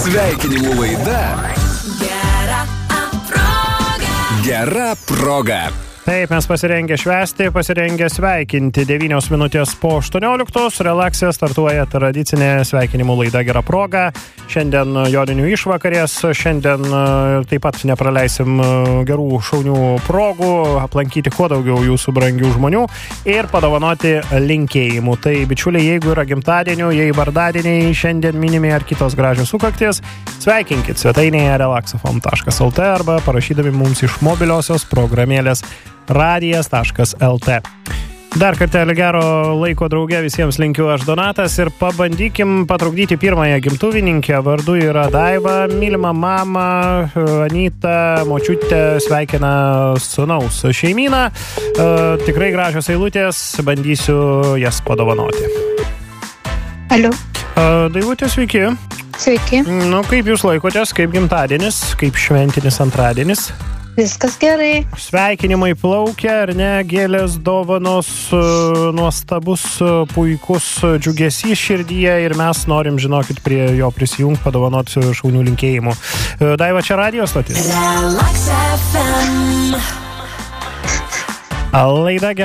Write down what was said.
Sveikinimų laida Gera proga. Taip, mes pasirengę švęsti, pasirengę sveikinti. 9 minutės po 18. Relaksija startuoja tradicinė sveikinimų laida Gera proga. Šiandien joninių išvakarės, šiandien taip pat nepraleisim gerų šaunių progų, aplankyti kuo daugiau jūsų brangių žmonių ir padovanoti linkėjimų. Tai, bičiuliai, jeigu yra gimtadienių, jei vardadieniai šiandien minimi ar kitos gražios sukaktis, sveikinkit svetainėje relaxafm.lt arba parašydami mums iš mobiliosios programėlės radijas.lt. Dar kartelį gero laiko drauge visiems linkiu aš Donatas ir pabandykim patrukdyti pirmąją gimtuvininkę. Vardu yra Daiva, mylima mama, Anyta, močiutė sveikina sūnaus šeimyną. Tikrai gražios eilutės, bandysiu jas padovanoti. Alio. Daivutė, sveiki. Sveiki. Nu, kaip jūs laikotės, kaip gimtadienis, kaip šventinis antradienis? Viskas gerai. Sveikinimai plaukia, ar ne? Gėlės, dovanos, nuostabus, puikus džiugesys širdyje ir mes norim, žinokit, prie jo prisijungti, padovanoti šaunių linkėjimų. Daiva, čia radijo stotis. Laida Gera